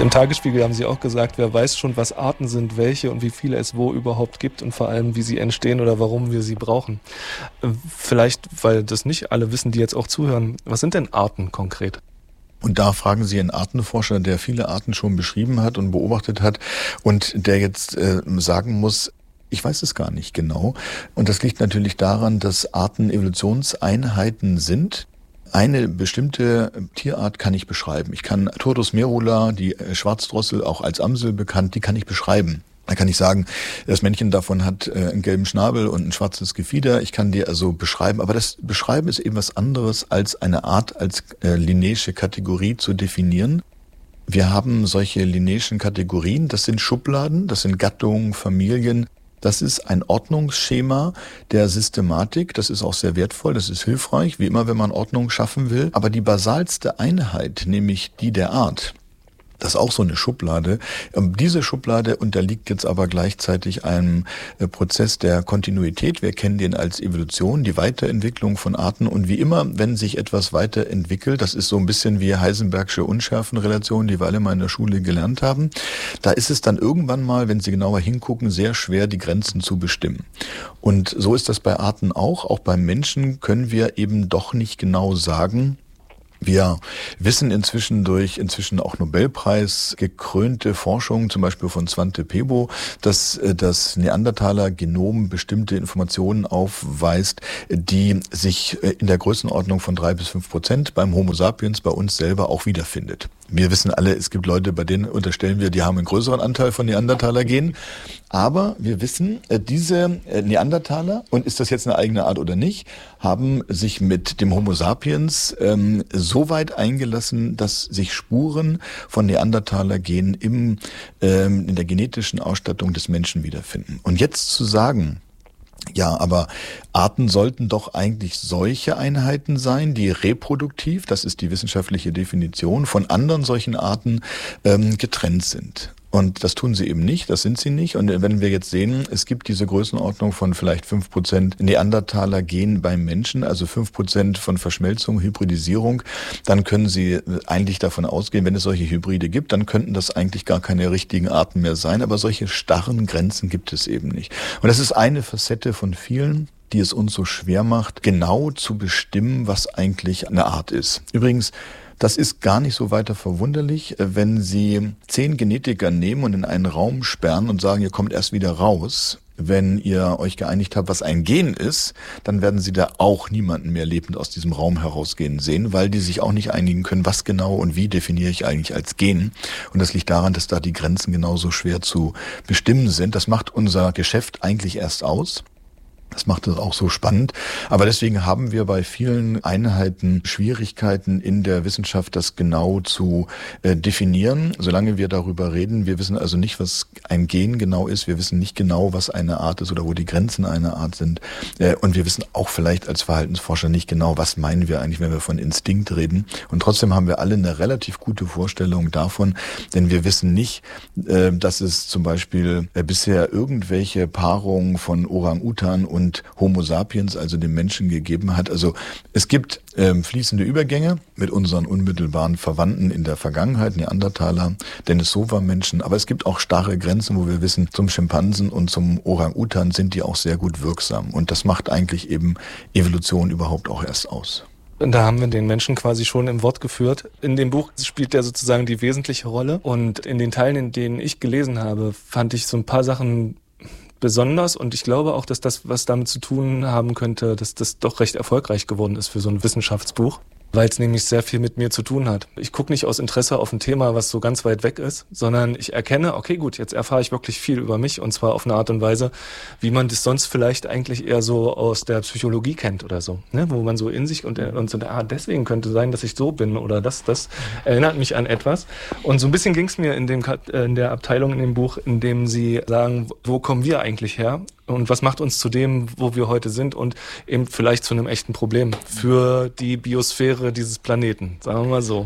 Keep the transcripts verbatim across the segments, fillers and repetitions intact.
Im Tagesspiegel haben Sie auch gesagt, wer weiß schon, was Arten sind, welche und wie viele es wo überhaupt gibt und vor allem, wie sie entstehen oder warum wir sie brauchen. Vielleicht, weil das nicht alle wissen, die jetzt auch zuhören, was sind denn Arten konkret? Und da fragen Sie einen Artenforscher, der viele Arten schon beschrieben hat und beobachtet hat und der jetzt äh, sagen muss, ich weiß es gar nicht genau. Und das liegt natürlich daran, dass Arten Evolutionseinheiten sind. Eine bestimmte Tierart kann ich beschreiben. Ich kann Turdus merula, die Schwarzdrossel, auch als Amsel bekannt, die kann ich beschreiben. Da kann ich sagen, das Männchen davon hat äh, einen gelben Schnabel und ein schwarzes Gefieder. Ich kann die also beschreiben. Aber das Beschreiben ist eben was anderes, als eine Art als äh, linnaische Kategorie zu definieren. Wir haben solche linnaischen Kategorien. Das sind Schubladen, das sind Gattungen, Familien. Das ist ein Ordnungsschema der Systematik. Das ist auch sehr wertvoll, das ist hilfreich, wie immer, wenn man Ordnung schaffen will. Aber die basalste Einheit, nämlich die der Art, das ist auch so eine Schublade. Diese Schublade unterliegt jetzt aber gleichzeitig einem Prozess der Kontinuität. Wir kennen den als Evolution, die Weiterentwicklung von Arten. Und wie immer, wenn sich etwas weiterentwickelt, das ist so ein bisschen wie Heisenbergsche Unschärfenrelation, die wir alle mal in der Schule gelernt haben, da ist es dann irgendwann mal, wenn Sie genauer hingucken, sehr schwer, die Grenzen zu bestimmen. Und so ist das bei Arten auch. Auch beim Menschen können wir eben doch nicht genau sagen, wir wissen inzwischen durch inzwischen auch Nobelpreis gekrönte Forschung, zum Beispiel von Svante Pääbo, dass das Neandertaler-Genom bestimmte Informationen aufweist, die sich in der Größenordnung von drei bis fünf Prozent beim Homo sapiens, bei uns selber auch wiederfindet. Wir wissen alle, es gibt Leute, bei denen unterstellen wir, die haben einen größeren Anteil von Neandertaler-Genen. Aber wir wissen, diese Neandertaler, und ist das jetzt eine eigene Art oder nicht, haben sich mit dem Homo sapiens ähm, so weit eingelassen, dass sich Spuren von Neandertaler-Genen im, ähm, in der genetischen Ausstattung des Menschen wiederfinden. Und jetzt zu sagen, ja, aber Arten sollten doch eigentlich solche Einheiten sein, die reproduktiv, das ist die wissenschaftliche Definition, von anderen solchen Arten ähm, getrennt sind. Und das tun sie eben nicht, das sind sie nicht. Und wenn wir jetzt sehen, es gibt diese Größenordnung von vielleicht fünf Prozent Neandertaler-Gen beim Menschen, also fünf Prozent von Verschmelzung, Hybridisierung, dann können Sie eigentlich davon ausgehen, wenn es solche Hybride gibt, dann könnten das eigentlich gar keine richtigen Arten mehr sein. Aber solche starren Grenzen gibt es eben nicht. Und das ist eine Facette von vielen, die es uns so schwer macht, genau zu bestimmen, was eigentlich eine Art ist. Übrigens, das ist gar nicht so weiter verwunderlich, wenn Sie zehn Genetiker nehmen und in einen Raum sperren und sagen, ihr kommt erst wieder raus. Wenn ihr euch geeinigt habt, was ein Gen ist, dann werden Sie da auch niemanden mehr lebend aus diesem Raum herausgehen sehen, weil die sich auch nicht einigen können, was genau und wie definiere ich eigentlich als Gen. Und das liegt daran, dass da die Grenzen genauso schwer zu bestimmen sind. Das macht unser Geschäft eigentlich erst aus. Das macht es auch so spannend. Aber deswegen haben wir bei vielen Einheiten Schwierigkeiten in der Wissenschaft, das genau zu äh, definieren. Solange wir darüber reden, wir wissen also nicht, was ein Gen genau ist. Wir wissen nicht genau, was eine Art ist oder wo die Grenzen einer Art sind. Äh, und wir wissen auch vielleicht als Verhaltensforscher nicht genau, was meinen wir eigentlich, wenn wir von Instinkt reden. Und trotzdem haben wir alle eine relativ gute Vorstellung davon, denn wir wissen nicht, äh, dass es zum Beispiel äh, bisher irgendwelche Paarungen von Orang-Utan und und Homo sapiens, also dem Menschen, gegeben hat. Also es gibt ähm, fließende Übergänge mit unseren unmittelbaren Verwandten in der Vergangenheit, Neandertaler, Denisova-Menschen, aber es gibt auch starre Grenzen, wo wir wissen, zum Schimpansen und zum Orang-Utan sind die auch sehr gut wirksam. Und das macht eigentlich eben Evolution überhaupt auch erst aus. Da haben wir den Menschen quasi schon im Wort geführt. In dem Buch spielt er sozusagen die wesentliche Rolle. Und in den Teilen, in denen ich gelesen habe, fand ich so ein paar Sachen besonders, und ich glaube auch, dass das was damit zu tun haben könnte, dass das doch recht erfolgreich geworden ist für so ein Wissenschaftsbuch, weil es nämlich sehr viel mit mir zu tun hat. Ich gucke nicht aus Interesse auf ein Thema, was so ganz weit weg ist, sondern ich erkenne, okay, gut, jetzt erfahre ich wirklich viel über mich, und zwar auf eine Art und Weise, wie man das sonst vielleicht eigentlich eher so aus der Psychologie kennt oder so, ne? Wo man so in sich und, und so, ah, deswegen könnte sein, dass ich so bin, oder das, das erinnert mich an etwas. Und so ein bisschen ging es mir in dem in der Abteilung in dem Buch, in dem sie sagen, wo kommen wir eigentlich her? Und was macht uns zu dem, wo wir heute sind, und eben vielleicht zu einem echten Problem für die Biosphäre dieses Planeten, sagen wir mal so.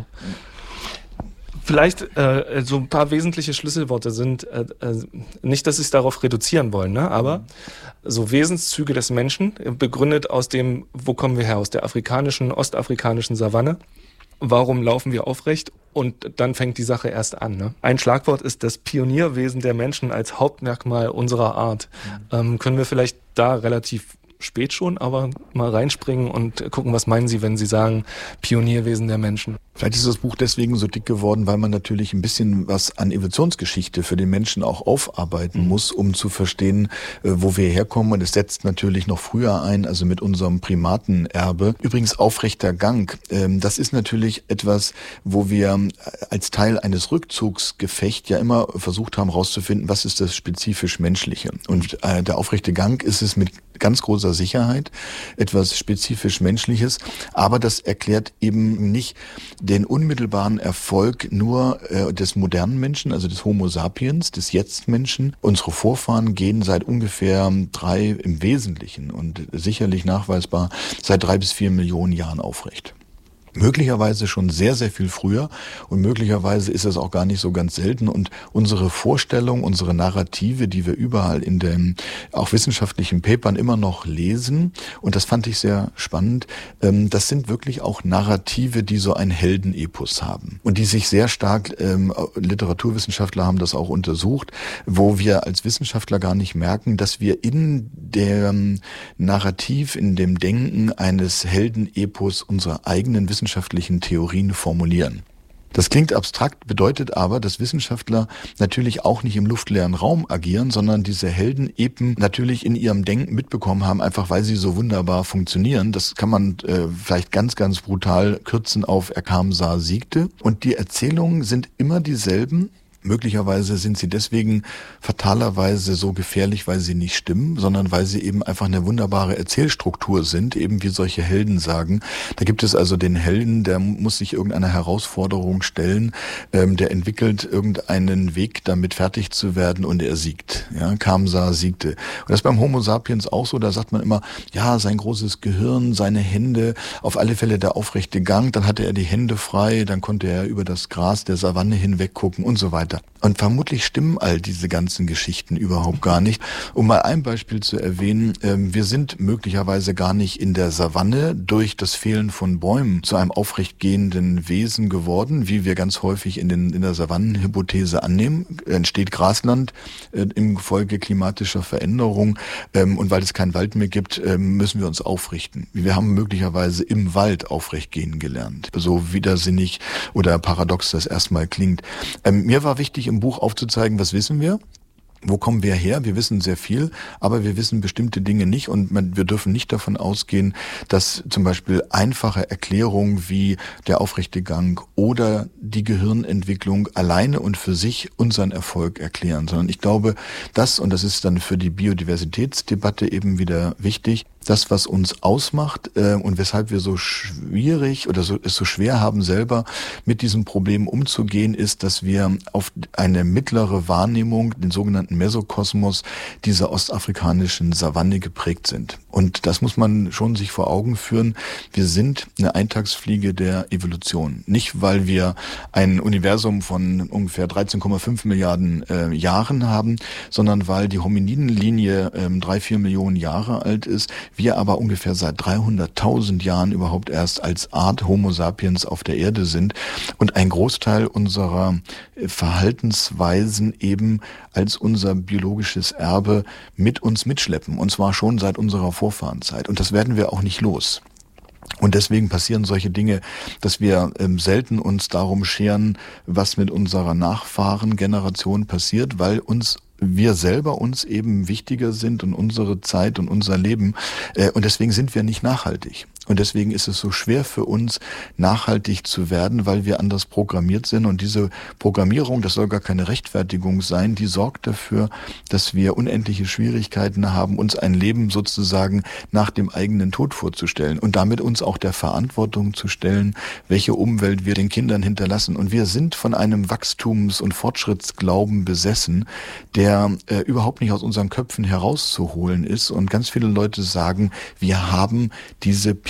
Vielleicht äh, so ein paar wesentliche Schlüsselworte sind, äh, äh, nicht, dass Sie es darauf reduzieren wollen, ne? Aber so Wesenszüge des Menschen, begründet aus dem, wo kommen wir her, aus der afrikanischen, ostafrikanischen Savanne. warum laufen wir aufrecht? Und dann fängt die Sache erst an. Ne? Ein Schlagwort ist das Pionierwesen der Menschen als Hauptmerkmal unserer Art. Mhm. Ähm, können wir vielleicht da relativ spät schon, aber mal reinspringen und gucken, was meinen Sie, wenn Sie sagen Pionierwesen der Menschen? Vielleicht ist das Buch deswegen so dick geworden, weil man natürlich ein bisschen was an Evolutionsgeschichte für den Menschen auch aufarbeiten mhm. muss, um zu verstehen, wo wir herkommen. Und es setzt natürlich noch früher ein, also mit unserem Primatenerbe. Übrigens aufrechter Gang. Das ist natürlich etwas, wo wir als Teil eines Rückzugsgefechts ja immer versucht haben herauszufinden, was ist das spezifisch Menschliche. Und der aufrechte Gang ist es mit ganz großer Sicherheit etwas spezifisch Menschliches. Aber das erklärt eben nicht den unmittelbaren Erfolg nur äh, des modernen Menschen, also des Homo sapiens, des Jetzt-Menschen. Unsere Vorfahren gehen seit ungefähr drei im Wesentlichen und sicherlich nachweisbar seit drei bis vier Millionen Jahren aufrecht. Möglicherweise schon sehr, sehr viel früher und möglicherweise ist es auch gar nicht so ganz selten und unsere Vorstellung, unsere Narrative, die wir überall in den auch wissenschaftlichen Papern immer noch lesen und das fand ich sehr spannend, das sind wirklich auch Narrative, die so ein Heldenepos haben und die sich sehr stark, Literaturwissenschaftler haben das auch untersucht, wo wir als Wissenschaftler gar nicht merken, dass wir in dem Narrativ, in dem Denken eines Heldenepos unsere eigenen wissenschaftlichen wissenschaftlichen Theorien formulieren. Das klingt abstrakt, bedeutet aber, dass Wissenschaftler natürlich auch nicht im luftleeren Raum agieren, sondern diese Helden eben natürlich in ihrem Denken mitbekommen haben, einfach weil sie so wunderbar funktionieren. Das kann man äh, vielleicht ganz, ganz brutal kürzen auf er kam, sah, siegte. Und die Erzählungen sind immer dieselben. Möglicherweise sind sie deswegen fatalerweise so gefährlich, weil sie nicht stimmen, sondern weil sie eben einfach eine wunderbare Erzählstruktur sind, eben wie solche Helden sagen. Da gibt es also den Helden, der muss sich irgendeiner Herausforderung stellen, ähm, der entwickelt irgendeinen Weg, damit fertig zu werden und er siegt. Ja, kam, sah, siegte. Und das ist beim Homo sapiens auch so, da sagt man immer, ja, sein großes Gehirn, seine Hände, auf alle Fälle der aufrechte Gang, dann hatte er die Hände frei, dann konnte er über das Gras der Savanne hinweg gucken und so weiter. Und vermutlich stimmen all diese ganzen Geschichten überhaupt gar nicht. Um mal ein Beispiel zu erwähnen, wir sind möglicherweise gar nicht in der Savanne durch das Fehlen von Bäumen zu einem aufrecht gehenden Wesen geworden, wie wir ganz häufig in, den, in der Savannenhypothese annehmen. Entsteht Grasland im Gefolge klimatischer Veränderung und weil es keinen Wald mehr gibt, müssen wir uns aufrichten. Wir haben möglicherweise im Wald aufrecht gehen gelernt. So widersinnig oder paradox das erstmal klingt. Mir war wichtig, im Buch aufzuzeigen, was wissen wir? Wo kommen wir her? Wir wissen sehr viel, aber wir wissen bestimmte Dinge nicht und wir dürfen nicht davon ausgehen, dass zum Beispiel einfache Erklärungen wie der aufrechte Gang oder die Gehirnentwicklung alleine und für sich unseren Erfolg erklären, sondern ich glaube, das, und das ist dann für die Biodiversitätsdebatte eben wieder wichtig, das, was uns ausmacht äh, und weshalb wir so schwierig oder so, es so schwer haben, selber mit diesem Problem umzugehen, ist, dass wir auf eine mittlere Wahrnehmung, den sogenannten Mesokosmos dieser ostafrikanischen Savanne geprägt sind. Und das muss man schon sich vor Augen führen. Wir sind eine Eintagsfliege der Evolution. Nicht, weil wir ein Universum von ungefähr dreizehn Komma fünf Milliarden äh, Jahren haben, sondern weil die Hominidenlinie äh, drei, vier Millionen Jahre alt ist. Wir aber ungefähr seit dreihunderttausend Jahren überhaupt erst als Art Homo sapiens auf der Erde sind und ein Großteil unserer Verhaltensweisen eben als unser biologisches Erbe mit uns mitschleppen. Und zwar schon seit unserer Vorfahrenzeit. Und das werden wir auch nicht los. Und deswegen passieren solche Dinge, dass wir ähm, selten uns darum scheren, was mit unserer Nachfahrengeneration passiert, weil uns wir selber uns eben wichtiger sind und unsere Zeit und unser Leben. Äh, und deswegen sind wir nicht nachhaltig. Und deswegen ist es so schwer für uns, nachhaltig zu werden, weil wir anders programmiert sind. Und diese Programmierung, das soll gar keine Rechtfertigung sein, die sorgt dafür, dass wir unendliche Schwierigkeiten haben, uns ein Leben sozusagen nach dem eigenen Tod vorzustellen und damit uns auch der Verantwortung zu stellen, welche Umwelt wir den Kindern hinterlassen. Und wir sind von einem Wachstums- und Fortschrittsglauben besessen, der äh, überhaupt nicht aus unseren Köpfen herauszuholen ist. Und ganz viele Leute sagen, wir haben diese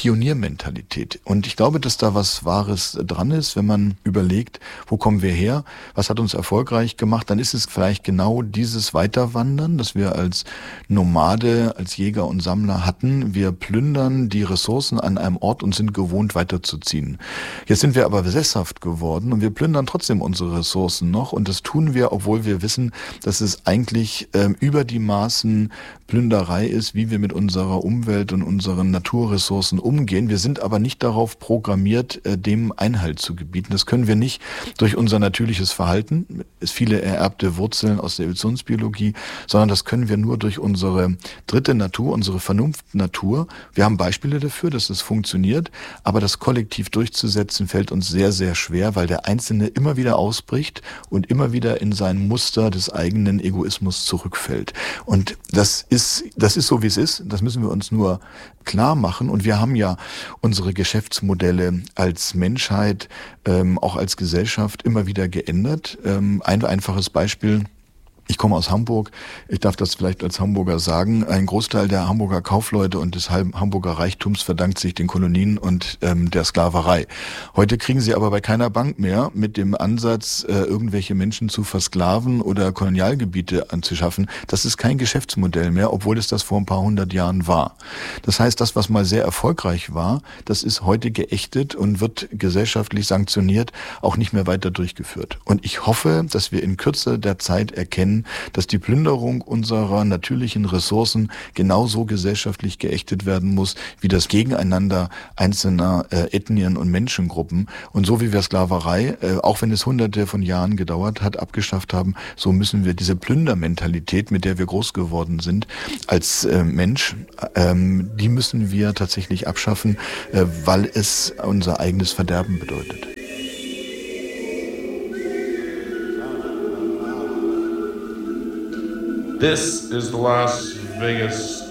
Pioniermentalität. Und ich glaube, dass da was Wahres dran ist, wenn man überlegt, wo kommen wir her, was hat uns erfolgreich gemacht, dann ist es vielleicht genau dieses Weiterwandern, das wir als Nomade, als Jäger und Sammler hatten. Wir plündern die Ressourcen an einem Ort und sind gewohnt, weiterzuziehen. Jetzt sind wir aber sesshaft geworden und wir plündern trotzdem unsere Ressourcen noch, und das tun wir, obwohl wir wissen, dass es eigentlich ähm, über die Maßen Plünderei ist, wie wir mit unserer Umwelt und unseren Naturressourcen umgehen. Wir sind aber nicht darauf programmiert, äh, dem Einhalt zu gebieten. Das können wir nicht durch unser natürliches Verhalten, es viele ererbte Wurzeln aus der Evolutionsbiologie, sondern das können wir nur durch unsere dritte Natur, unsere Vernunftnatur. Wir haben Beispiele dafür, dass es funktioniert, aber das kollektiv durchzusetzen fällt uns sehr, sehr schwer, weil der Einzelne immer wieder ausbricht und immer wieder in sein Muster des eigenen Egoismus zurückfällt. Und das ist, das ist so, wie es ist. Das müssen wir uns nur klar machen. Und wir haben ja unsere Geschäftsmodelle als Menschheit, ähm, auch als Gesellschaft immer wieder geändert. Ähm, ein einfaches Beispiel: Ich komme aus Hamburg, ich darf das vielleicht als Hamburger sagen. Ein Großteil der Hamburger Kaufleute und des Hamburger Reichtums verdankt sich den Kolonien und ähm, der Sklaverei. Heute kriegen sie aber bei keiner Bank mehr mit dem Ansatz, äh, irgendwelche Menschen zu versklaven oder Kolonialgebiete anzuschaffen. Das ist kein Geschäftsmodell mehr, obwohl es das vor ein paar hundert Jahren war. Das heißt, das, was mal sehr erfolgreich war, das ist heute geächtet und wird gesellschaftlich sanktioniert, auch nicht mehr weiter durchgeführt. Und ich hoffe, dass wir in Kürze der Zeit erkennen, dass die Plünderung unserer natürlichen Ressourcen genauso gesellschaftlich geächtet werden muss, wie das Gegeneinander einzelner äh, Ethnien und Menschengruppen. Und so wie wir Sklaverei, äh, auch wenn es hunderte von Jahren gedauert hat, abgeschafft haben, so müssen wir diese Plündermentalität, mit der wir groß geworden sind, als äh, Mensch, ähm, die müssen wir tatsächlich abschaffen, äh, weil es unser eigenes Verderben bedeutet. This is the Las Vegas